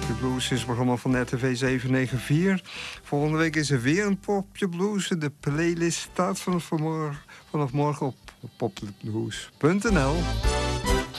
Popje Blues is het programma van RTV 794. Volgende week is er weer een Popje Blues. De playlist staat vanaf morgen op popjeblues.nl.